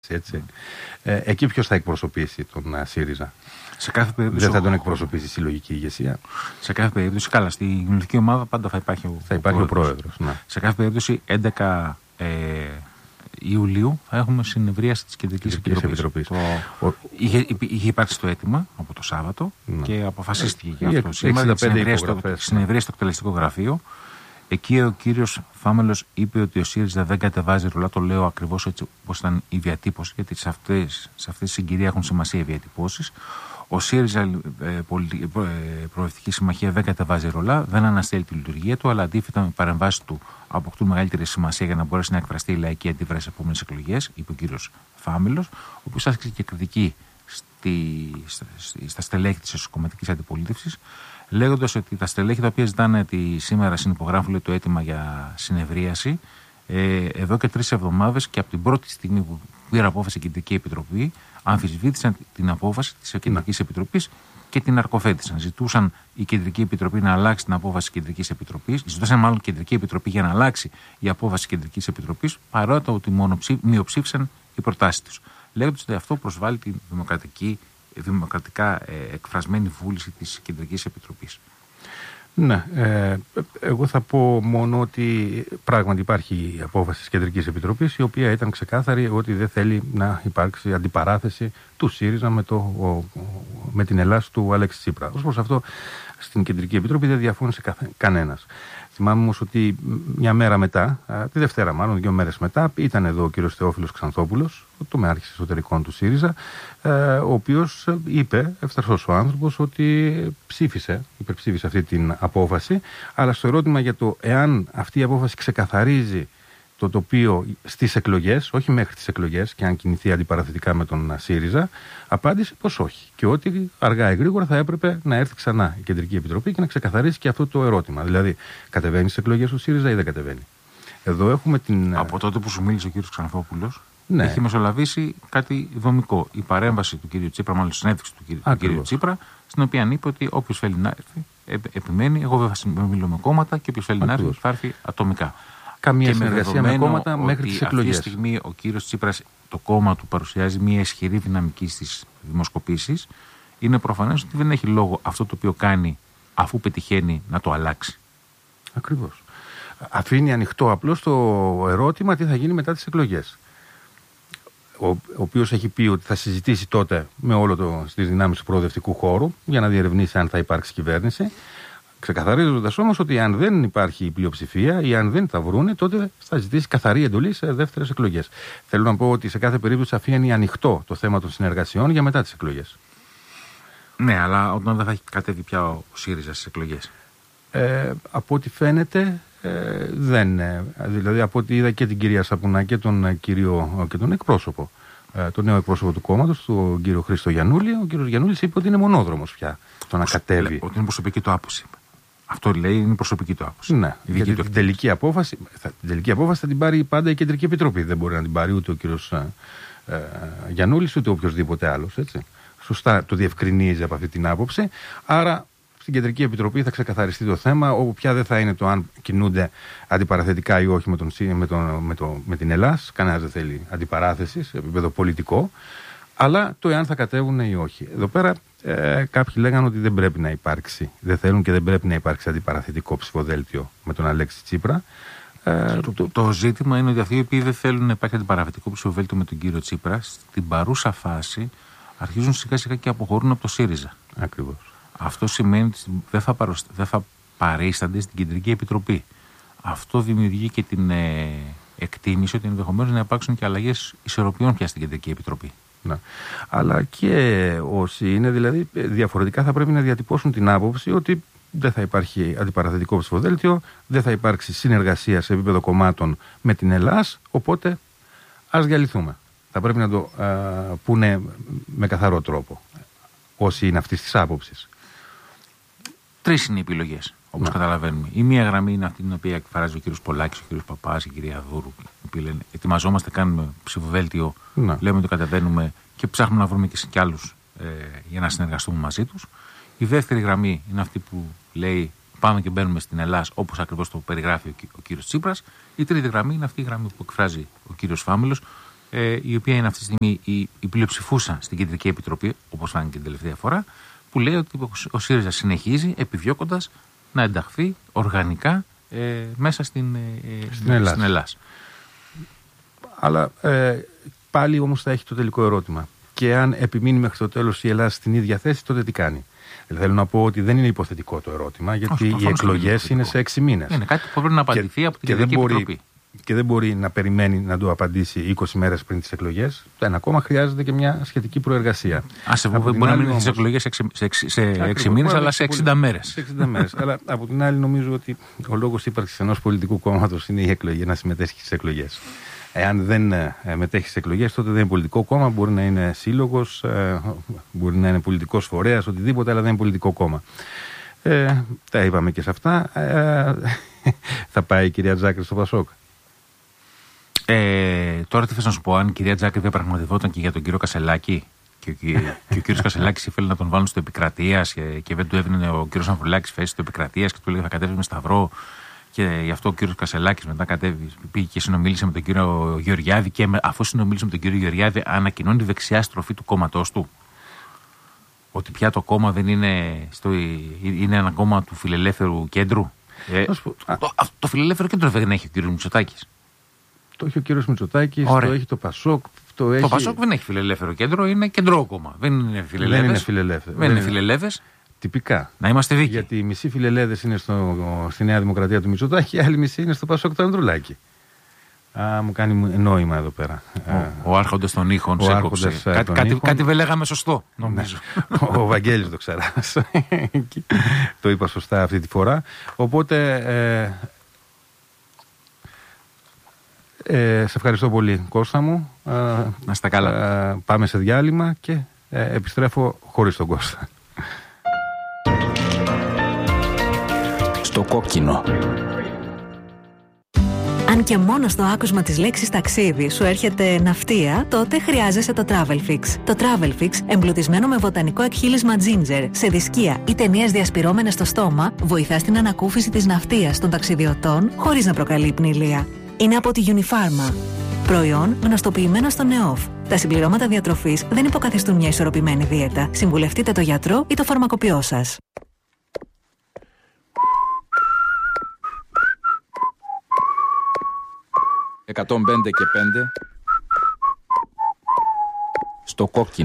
Έτσι. Εκεί ποιος θα εκπροσωπήσει τον ΣΥΡΙΖΑ? Σε κάθε περίπτωση. Δεν θα τον εκπροσωπήσει η συλλογική ηγεσία. Σε κάθε περίπτωση, καλά, στη κοινωνική ομάδα πάντα θα υπάρχει ο πρόεδρος. Ναι. Σε κάθε περίπτωση, 11 Ιουλίου θα έχουμε συνεδρίαση της Κεντρικής Επιτροπής. Είχε υπάρξει το αίτημα από το Σάββατο και αποφασίστηκε για αυτό. Σήμερα συνεδρίαση στο εκτελεστικό γραφείο. Εκεί ο κύριος Φάμελος είπε ότι ο ΣΥΡΙΖΑ δεν κατεβάζει ρολά. Το λέω ακριβώς έτσι όπως ήταν η διατύπωση, γιατί σε αυτή τη συγκυρία έχουν σημασία οι διατυπώσεις. Ο ΣΥΡΙΖΑ, Προοδευτική Συμμαχία, δεν κατεβάζει ρολά, δεν αναστέλει τη λειτουργία του, αλλά αντίθετα με παρεμβάσεις του αποκτούν μεγαλύτερη σημασία για να μπορέσει να εκφραστεί η λαϊκή αντίδραση στις επόμενες εκλογές, είπε ο κύριος Φάμελος, ο οποίος άσκησε και κριτική στα στελέχη της κομματικής αντιπολίτευσης, λέγοντας ότι τα στελέχη τα οποία ζητάνε σήμερα συνυπογράφουν το αίτημα για συνεδρίαση εδώ και 3 εβδομάδες και από την πρώτη στιγμή που πήρε απόφαση η Κεντρική Επιτροπή, αμφισβήτησαν την απόφαση της Κεντρικής Επιτροπής και την αρκοφέτησαν. Ζητούσαν η Κεντρική Επιτροπή να αλλάξει την απόφαση της Κεντρικής Επιτροπής, ζητούσαν μάλλον η Κεντρική Επιτροπή για να αλλάξει η απόφαση της Κεντρικής Επιτροπής, παρότι ότι μειοψήφισαν οι προτάσεις τους. Λέγοντας ότι αυτό προσβάλλει τη δημοκρατικά εκφρασμένη βούληση της Κεντρικής Επιτροπής. Ναι, εγώ θα πω μόνο ότι πράγματι υπάρχει η απόφαση της Κεντρικής Επιτροπής, η οποία ήταν ξεκάθαρη ότι δεν θέλει να υπάρξει αντιπαράθεση του ΣΥΡΙΖΑ με την Ελλάς του Αλέξη Τσίπρα. Ως προς αυτό, στην Κεντρική Επιτροπή δεν διαφώνησε κανένας. Θυμάμαι όμως ότι μια μέρα μετά, τη Δευτέρα μάλλον, 2 μέρες μετά, ήταν εδώ ο κύριος Θεόφιλος Ξανθόπουλος, το τομεάρχης εσωτερικών του ΣΥΡΙΖΑ, ο οποίος είπε, ευθαρσός ο άνθρωπος, ότι υπερψήφισε αυτή την απόφαση, αλλά στο ερώτημα για το εάν αυτή η απόφαση ξεκαθαρίζει το τοπίο στις εκλογές, όχι μέχρι τις εκλογές, και αν κινηθεί αντιπαραθετικά με τον ΣΥΡΙΖΑ, απάντησε πως όχι. Και ότι αργά ή γρήγορα θα έπρεπε να έρθει ξανά η Κεντρική Επιτροπή και να ξεκαθαρίσει και αυτό το ερώτημα. Δηλαδή, κατεβαίνει στις εκλογές του ΣΥΡΙΖΑ ή δεν κατεβαίνει? Εδώ έχουμε την. Από τότε που σου μίλησε ο κύριος Ξανθόπουλος, ναι, έχει μεσολαβήσει κάτι δομικό. Η παρέμβαση του κύριου Τσίπρα, μάλλον η συνέντευξη του κύριου Τσίπρα, στην οποία είπε ότι όποιος θέλει να έρθει, επιμένει. Εγώ δεν θα μιλώ με κόμματα και όποιος θέλει να έρθει, θα έρθει ατομικά. Καμία συνεργασία με κόμματα μέχρι τις εκλογές. Αυτή τη στιγμή ο κύριος Τσίπρας, το κόμμα του παρουσιάζει μια ισχυρή δυναμική στις δημοσκοπήσεις. Είναι προφανές ότι δεν έχει λόγο αυτό το οποίο κάνει, αφού πετυχαίνει, να το αλλάξει. Ακριβώς. Αφήνει ανοιχτό απλώς το ερώτημα τι θα γίνει μετά τις εκλογές. Ο οποίος έχει πει ότι θα συζητήσει τότε με όλο τις δυνάμεις του προοδευτικού χώρου για να διερευνήσει αν θα υπάρξει κυβέρνηση. Ξεκαθαρίζοντας όμως ότι αν δεν υπάρχει η πλειοψηφία ή αν δεν τα βρούνε, τότε θα ζητήσει καθαρή εντολή σε δεύτερες εκλογές. Θέλω να πω ότι σε κάθε περίπτωση αφήνει ανοιχτό το θέμα των συνεργασιών για μετά τις εκλογές. Ναι, αλλά όταν δεν θα έχει κατέβει πια ο ΣΥΡΙΖΑ στις εκλογές. Από ό,τι φαίνεται δεν. Δηλαδή από ό,τι είδα και την κυρία Σαπουνά και τον κύριο και τον εκπρόσωπο, τον νέο εκπρόσωπο του κόμματος, τον κύριο Χρήστο Γιαννούλη, ο κύριος Γιαννούλης είπε ότι είναι μονόδρομος πια το να κατέβει. Ότι είναι προσωπική του άποψη. Αυτό λέει, είναι προσωπική του άποψη. Ναι, γιατί την τελική απόφαση θα την πάρει πάντα η Κεντρική Επιτροπή. Δεν μπορεί να την πάρει ούτε ο κύριος Γιαννούλης ούτε οποιοδήποτε άλλος. Έτσι. Σωστά το διευκρινίζει από αυτή την άποψη. Άρα στην Κεντρική Επιτροπή θα ξεκαθαριστεί το θέμα, όπου πια δεν θα είναι το αν κινούνται αντιπαραθετικά ή όχι με την Ελλάς. Κανένας δεν θέλει αντιπαράθεση σε επίπεδο πολιτικό. Αλλά το εάν θα κατέβουν ή όχι. Εδώ πέρα κάποιοι λέγανε ότι δεν πρέπει να υπάρξει, δεν θέλουν και δεν πρέπει να υπάρξει αντιπαραθετικό ψηφοδέλτιο με τον Αλέξη Τσίπρα. Το ζήτημα είναι ότι αυτοί οι οποίοι δεν θέλουν να υπάρχει αντιπαραθετικό ψηφοδέλτιο με τον κύριο Τσίπρα, στην παρούσα φάση αρχίζουν σιγά σιγά και αποχωρούν από το ΣΥΡΙΖΑ. Ακριβώς. Αυτό σημαίνει ότι δεν θα παρίστανται στην Κεντρική Επιτροπή. Αυτό δημιουργεί και την εκτίμηση ότι ενδεχομένως να υπάρξουν και αλλαγές ισορροπιών πια στην Κεντρική Επιτροπή. Ναι. Αλλά και όσοι είναι δηλαδή διαφορετικά θα πρέπει να διατυπώσουν την άποψη ότι δεν θα υπάρχει αντιπαραθετικό ψηφοδέλτιο, δεν θα υπάρξει συνεργασία σε επίπεδο κομμάτων με την Ελλάς, οπότε ας διαλυθούμε. Θα πρέπει να το πούνε με καθαρό τρόπο όσοι είναι αυτής της άποψης. 3 είναι οι επιλογές, όπως καταλαβαίνουμε. Η μία γραμμή είναι αυτή την οποία εκφράζει ο κύριος Πολάκης, ο κύριος Παπάς, η κυρία Δούρου, οι οποίοι λένε ετοιμαζόμαστε, κάνουμε ψηφοδέλτιο, λέμε ότι κατεβαίνουμε και ψάχνουμε να βρούμε και άλλους για να συνεργαστούμε μαζί τους. Η δεύτερη γραμμή είναι αυτή που λέει πάμε και μπαίνουμε στην Ελλάς, όπως ακριβώς το περιγράφει ο κύριος Τσίπρας. Η τρίτη γραμμή είναι αυτή η γραμμή που εκφράζει ο κύριος Φάμελος, η οποία είναι αυτή τη στιγμή η πλειοψηφούσα στην Κεντρική Επιτροπή, όπως φάνηκε την τελευταία φορά, που λέει ότι ο ΣΥΡΙΖΑ συνεχίζει επιδιώκοντας να ενταχθεί οργανικά μέσα στην Ελλάδα. Αλλά πάλι όμως θα έχει το τελικό ερώτημα. Και αν επιμείνει μέχρι το τέλος η Ελλάδα στην ίδια θέση, τότε τι κάνει? Θέλω να πω ότι δεν είναι υποθετικό το ερώτημα, γιατί οι εκλογές είναι σε 6 μήνες. Είναι κάτι που πρέπει να απαντηθεί από την Κεντρική Επιτροπή. Και δεν μπορεί να περιμένει να το απαντήσει 20 μέρες πριν τις εκλογές. Ένα κόμμα χρειάζεται και μια σχετική προεργασία. Μπορεί να μην είναι στις εκλογές σε 6 μήνες, αλλά σε 60 μέρες. Σε 60 μέρες. Αλλά από την άλλη, νομίζω ότι ο λόγος ύπαρξης ενός πολιτικού κόμματος είναι η εκλογή, να συμμετέχει στις εκλογές. Εάν δεν μετέχει στις εκλογές, τότε δεν είναι πολιτικό κόμμα. Μπορεί να είναι σύλλογος, μπορεί να είναι πολιτικός φορέας, οτιδήποτε, αλλά δεν είναι πολιτικό κόμμα. Τα είπαμε και σε αυτά. Θα πάει η κυρία Τζάκρη στο Πασόκ? Τώρα τι θες να σου πω, αν η κυρία Τζάκρη διαπραγματευόταν και για τον κύριο Κασελάκη και ο κύριος Κασελάκης ήθελε να τον βάλουν στο Επικρατείας και δεν του έδινε ο κύριος Ανδρουλάκης θέση στο Επικρατείας και του λέει θα κατέβει με σταυρό, και γι' αυτό ο κύριος Κασελάκης μετά πήγε και συνομίλησε με τον κύριο Γεωργιάδη, και αφού συνομίλησε με τον κύριο Γεωργιάδη ανακοινώνει τη δεξιά στροφή του κόμματός του. Ότι πια το κόμμα δεν είναι, είναι ένα κόμμα του φιλελεύθερου κέντρου. Το φιλελεύθερο κέντρο δεν έχει ο κύριος Μητσοτάκης. Το έχει ο κύριος Μητσοτάκης, το έχει το Πασόκ. Το Πασόκ δεν έχει φιλελεύθερο κέντρο, είναι κεντρό κόμμα. Δεν είναι φιλελεύθερες. Δεν είναι φιλελεύθερες. Τυπικά. Να είμαστε δίκαιοι. Γιατί οι μισοί φιλελεύθερες είναι στη Νέα Δημοκρατία του Μητσοτάκη, οι άλλοι μισοί είναι στο Πασόκ του Ανδρουλάκη. Μου κάνει νόημα εδώ πέρα. Ο άρχοντας των ήχων σε έκοψε. Κάτι δεν λέγαμε σωστό, νομίζω. Ο Βαγγέλης το Ξαράς. Το είπα σωστά αυτή τη φορά. Οπότε σε ευχαριστώ πολύ, Κώστα μου. Να είστε καλά. Πάμε σε διάλειμμα και επιστρέφω χωρίς τον Κώστα. Στο κόκκινο. Αν και μόνο στο άκουσμα της λέξης ταξίδι σου έρχεται ναυτία, τότε χρειάζεσαι το Travelfix. Το Travelfix, εμπλουτισμένο με βοτανικό εκχύλισμα ginger, σε δισκία ή ταινίες διασπυρώμενες στο στόμα, βοηθά στην ανακούφιση της ναυτίας των ταξιδιωτών χωρίς να προκαλεί πνηλία. Είναι από τη Unifarma. Προϊόν γνωστοποιημένο στο ΝΕΟΦ. Τα συμπληρώματα διατροφής δεν υποκαθιστούν μια ισορροπημένη δίαιτα. Συμβουλευτείτε το γιατρό ή το φαρμακοποιό σας. 105 και 5 στο κόκκινο.